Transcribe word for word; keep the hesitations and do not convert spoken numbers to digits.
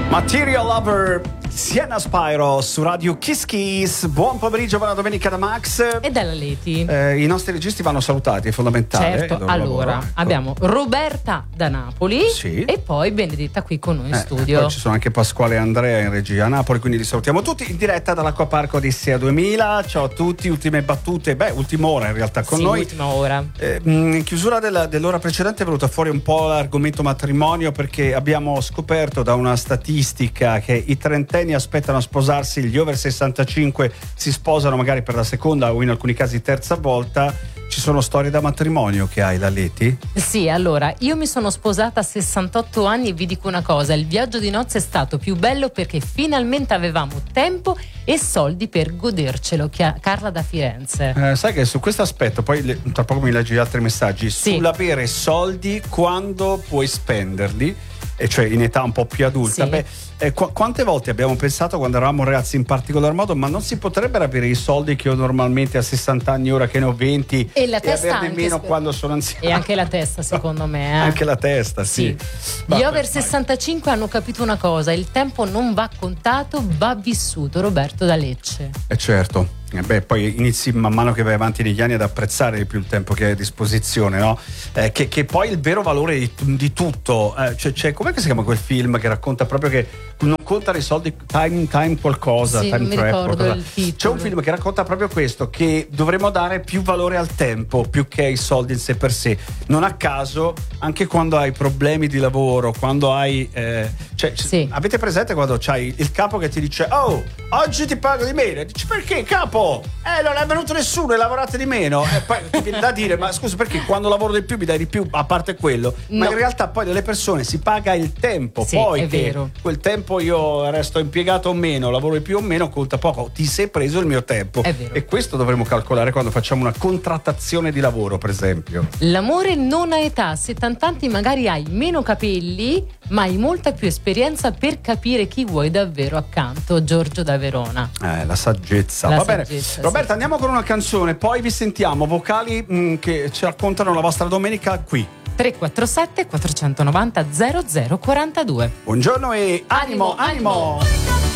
Material Lover, Sienna Spyro su Radio Kiss Kiss. Buon pomeriggio, buona domenica da Max e dalla Leti. Eh, I nostri registi vanno salutati, è fondamentale. Certo, allora lavoro, ecco. Abbiamo Roberta da Napoli, sì, e poi Benedetta qui con noi in eh, studio. Poi ci sono anche Pasquale e Andrea in regia a Napoli, quindi li salutiamo tutti in diretta dall'Acquapark Odissea duemila. Ciao a tutti, ultime battute, beh, ultima ora in realtà con sì, noi. ultima ora. Eh, in chiusura della, dell'ora precedente è venuta fuori un po' l'argomento matrimonio, perché abbiamo scoperto da una statistica che i trentenni aspettano a sposarsi, gli over sessantacinque si sposano magari per la seconda o in alcuni casi terza volta. Ci sono storie da matrimonio che hai, la Leti? Sì, allora, io mi sono sposata a sessantotto anni e vi dico una cosa, il viaggio di nozze è stato più bello perché finalmente avevamo tempo e soldi per godercelo. Carla da Firenze. Eh, sai che su questo aspetto, poi le, tra poco mi leggi gli altri messaggi, sì, sull'avere soldi quando puoi spenderli, e cioè in età un po' più adulta, sì. beh, eh, qu- quante volte abbiamo pensato quando eravamo ragazzi in particolar modo, ma non si potrebbero avere i soldi che ho normalmente a sessanta anni ora che ne ho venti e, la e testa averne anche, meno sp- quando sono anziano? E anche la testa, secondo me. Eh. Anche la testa, sì. sì. Va, Gli over vai. sessantacinque hanno capito una cosa, il tempo non va contato, va vissuto. Roberto da Lecce. Eh certo. Eh beh, poi inizi man mano che vai avanti negli anni ad apprezzare di più il tempo che hai a disposizione, no? Eh, che, che poi il vero valore di, di tutto, eh, cioè, cioè, com'è che si chiama quel film che racconta proprio che non contano i soldi, time, time qualcosa, sì, time non mi trap, ricordo qualcosa. il titolo. C'è un film che racconta proprio questo, che dovremmo dare più valore al tempo più che ai soldi in sé per sé. Non a caso, anche quando hai problemi di lavoro, quando hai eh, cioè, sì. avete presente quando c'hai il capo che ti dice: oh, oggi ti pago di meno, e dici: perché, capo? Eh, non è venuto nessuno e lavorate di meno. E poi ti viene da dire: ma scusa, perché quando lavoro di più mi dai di più, a parte quello? No. Ma in realtà poi delle persone si paga il tempo, sì, poi è che vero. quel tempo io resto impiegato o meno, lavoro di più o meno, conta poco. Ti sei preso il mio tempo. È vero. E questo dovremmo calcolare quando facciamo una contrattazione di lavoro, per esempio. L'amore non ha età, a settanta anni magari hai meno capelli, ma hai molta più esperienza per capire chi vuoi davvero accanto. Giorgio da Verona. Eh, la saggezza. La Va saggezza, bene. Roberta, sì. andiamo con una canzone, poi vi sentiamo. Vocali mh, che ci raccontano la vostra domenica qui. tre quattro sette quattro nove zero zero zero quattro due. Buongiorno e animo, animo. animo.